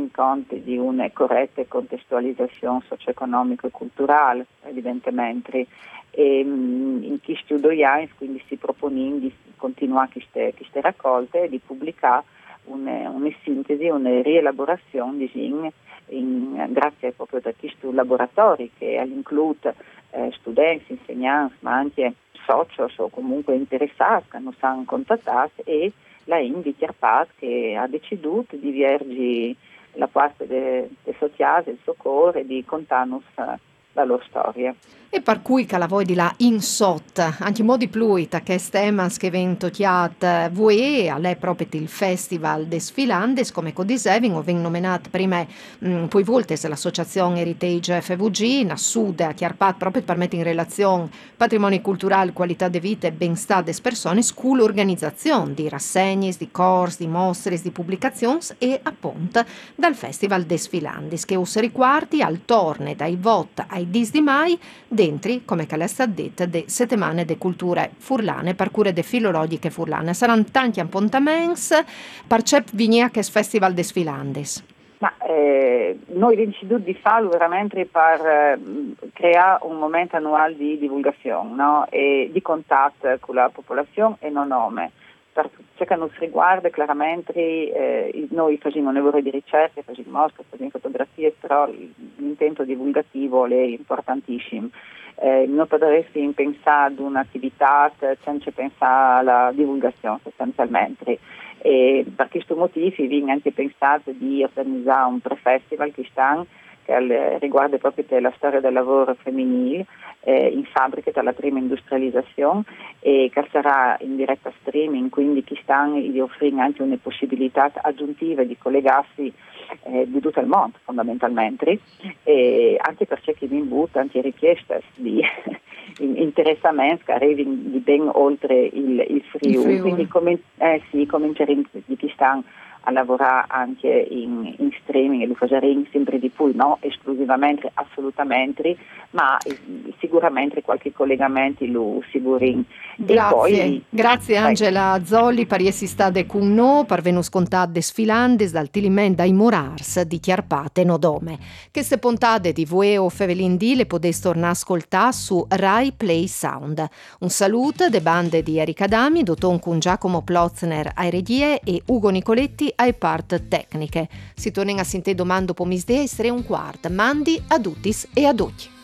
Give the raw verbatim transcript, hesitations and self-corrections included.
in conto di una corretta contestualizzazione socio-economica e culturale, evidentemente. E in questi due anni quindi si propone di continuare queste, queste raccolte e di pubblicare una, una sintesi, una rielaborazione di in, in, grazie proprio a questi laboratori che include eh, studenti, insegnanti, ma anche soci o comunque interessati che non sono contattati, e la Indi Chiarpat che ha deciso di vergi la parte dei de sociali, il soccorso e di contarnos la loro storia. E per cui che la voi di là in sot, anche modi pluita che stemas che vento chiat voi è proprio il Festival des Filandes, come codisevin o ven nominato prima mh, poi volte l'associazione Heritage F V G in Sud a Chiarpat proprio per mettere in relazione patrimonio culturale, qualità de vita e benestà des persone, con l'organizzazione di rassegne, di corsi, di mostre, di pubblicazioni e appunto dal Festival des Filandes che us riguardi al torne dai vot ai dis di mai dentri, come che l'è detto, de settimane de culture furlane, per cure de filologiche furlane. Saranno tanti appuntamenti, parcep vignaches Festival des Filandes. Ma eh, noi abbiamo deciso di farlo veramente per eh, creare un momento annuale di divulgazione, no? E di contatto con la popolazione e non nome. Per ciò che ci riguarda, chiaramente eh, noi facciamo un lavoro di ricerca, facciamo mostre, facciamo fotografie, però l'intento divulgativo è importantissimo. Eh, non potresti pensare ad un'attività senza pensare alla divulgazione sostanzialmente. E per questo motivo viene anche pensato di organizzare un pre-festival che sta che riguarda proprio la storia del lavoro femminile eh, in fabbriche dalla prima industrializzazione, e che sarà in diretta streaming, quindi chi sta di offrire anche una possibilità aggiuntiva di collegarsi eh, di tutto il mondo fondamentalmente, e anche perché chi mi butta anche richieste di interessamenti che arrivano di ben oltre il, il Friuli, quindi come, eh, sì, cominceremo di chi sta a lavorare anche in, in streaming e lo faremo sempre di più, non esclusivamente, assolutamente, ma eh, sicuramente qualche collegamento lo sicurino. Grazie, e poi, grazie Angela Zolli per essere stata con noi, per venus contate des Filandes dal Tilimen dai Morars di Chiarpate Nodome. Che se puntate di Vue o Fevelin di le potete tornare a ascoltare su Rai Play Sound. Un saluto de bande di Erika Dami, doton con Giacomo Plotzner ai regie e Ugo Nicoletti ai part tecniche. Si torna a sentire domando pomisdea e un quart. Mandi a tutis e a tutti.